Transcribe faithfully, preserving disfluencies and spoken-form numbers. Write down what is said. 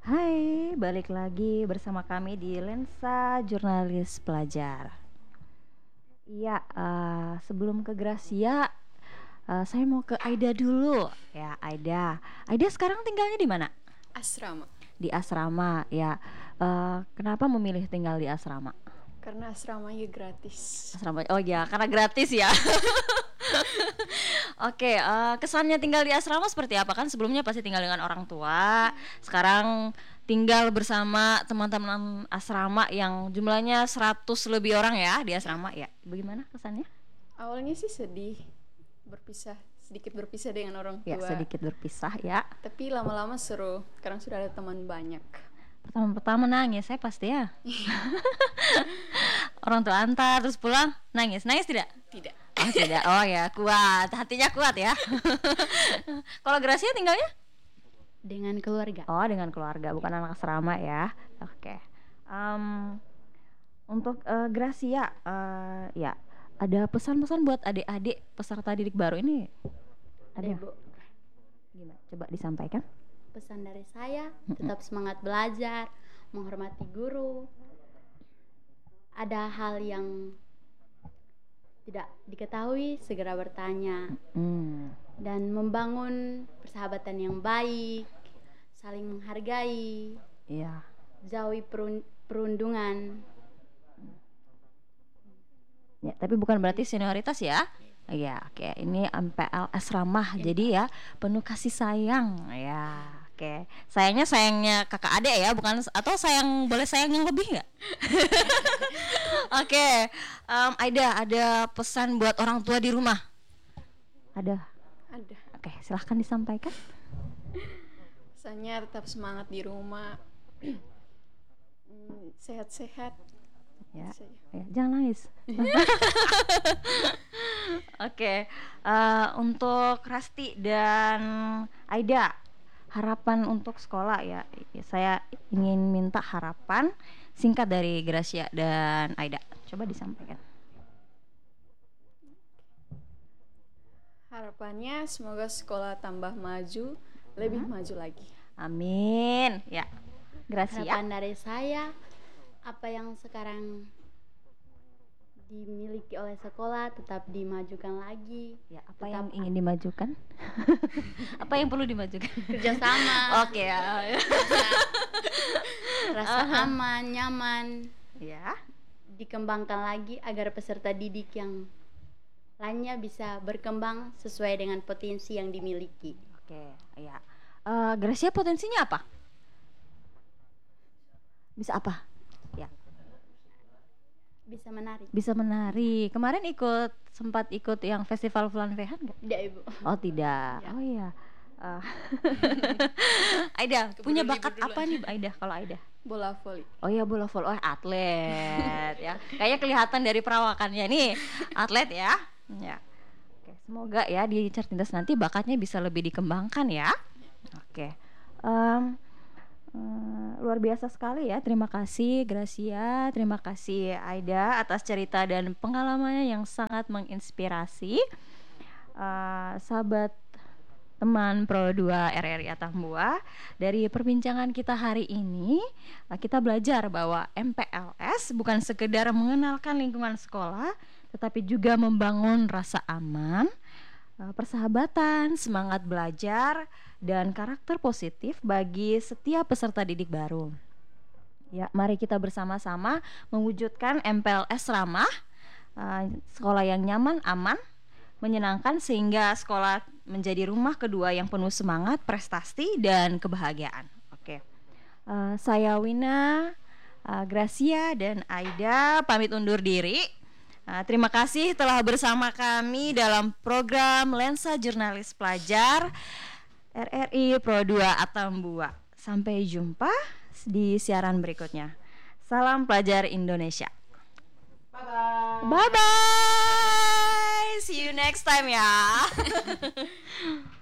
Hai, balik lagi bersama kami di Lensa Jurnalis Pelajar. Iya, eh, sebelum ke Gracia, eh, saya mau ke Aida dulu. Ya, Aida. Aida sekarang tinggalnya di mana? Asrama. Di asrama, ya. Eh, kenapa memilih tinggal di asrama? Karena asramanya gratis. Asrama, oh ya, karena gratis ya. Oke, eh, kesannya tinggal di asrama seperti apa? Kan sebelumnya pasti tinggal dengan orang tua. Sekarang tinggal bersama teman-teman asrama yang jumlahnya seratus lebih orang ya di asrama ya. Bagaimana kesannya? Awalnya sih sedih, berpisah, sedikit berpisah dengan orang Ya, tua. sedikit berpisah ya. Tapi lama-lama seru, karena sudah ada teman banyak. Pertama-pertama nangis saya pasti ya. Orang tua antar terus pulang nangis. Nangis tidak? Tidak. Oh tidak. Oh ya, kuat. Hatinya kuat ya. Kalau Gracia tinggalnya? Dengan keluarga. Oh, dengan keluarga, bukan anak asrama ya. Oke. Em, untuk eh, Gracia, eh, ya, ada pesan-pesan buat adik-adik peserta didik baru ini? Ada Ibu. Gimana? Coba disampaikan. Pesan dari saya, tetap semangat belajar, menghormati guru. Ada hal yang tidak diketahui, segera bertanya. Hmm. Dan membangun persahabatan yang baik, saling menghargai, Iya. jauhi perun- perundungan. Ya, tapi bukan berarti senioritas ya. Iya, oke. Ini M P L asrama, jadi ya penuh kasih sayang. Ya, oke. Sayangnya sayangnya kakak adik ya, bukan atau sayang boleh sayang yang lebih nggak? Oke, em, Aida, ada pesan buat orang tua di rumah? Ada. Ada. Oke, silahkan disampaikan. Pesannya tetap semangat di rumah. Hmm, sehat-sehat. Ya, Saja. ya jangan nangis. Oke, eh, untuk Rasti dan Aida, harapan untuk sekolah ya. Saya ingin minta harapan singkat dari Gracia dan Aida. Coba disampaikan. Harapannya semoga sekolah tambah maju, lebih maju lagi. Amin. Ya, Gracia. Harapan dari saya, apa yang sekarang dimiliki oleh sekolah tetap dimajukan lagi. Ya, apa Tetap yang ingin dimajukan? Apa yang perlu dimajukan? kerjasama, Oke ya. rasa aman, nyaman, Ya. dikembangkan lagi agar peserta didik yang lainnya bisa berkembang sesuai dengan potensi yang dimiliki. Oke, ya. Eh, Gracia potensinya apa? Bisa apa? Ya, Bisa menarik. bisa menari. Kemarin ikut sempat ikut yang festival Fulan Vehan nggak? Tidak, Ibu. Oh tidak. Ya. Oh iya. Eh, Aida punya Keburu bakat libur apa duluan. nih Aida kalau Aida? Bola voli. Oh iya bola voli. Oh atlet ya. Kayaknya kelihatan dari perawakannya nih atlet ya. Ya. Oke, semoga ya di Certindas nanti bakatnya bisa lebih dikembangkan ya. Oke. Em, eh, luar biasa sekali ya. Terima kasih Gracia, terima kasih Aida atas cerita dan pengalamannya yang sangat menginspirasi. Eh, sahabat teman Pro dua R R I Atambua, dari perbincangan kita hari ini eh, kita belajar bahwa M P L S bukan sekedar mengenalkan lingkungan sekolah, tetapi juga membangun rasa aman, eh, persahabatan, semangat belajar, dan karakter positif bagi setiap peserta didik baru. Ya, mari kita bersama-sama mewujudkan M P L S ramah, eh, sekolah yang nyaman, aman, menyenangkan sehingga sekolah menjadi rumah kedua yang penuh semangat, prestasi, dan kebahagiaan. Oke, Eh, saya Wina, eh, Gracia, dan Aida pamit undur diri. Eh, terima kasih telah bersama kami dalam program Lensa Jurnalis Pelajar R R I Pro dua Atambua. Sampai jumpa di siaran berikutnya. Salam pelajar Indonesia. Bye bye. See you next time ya.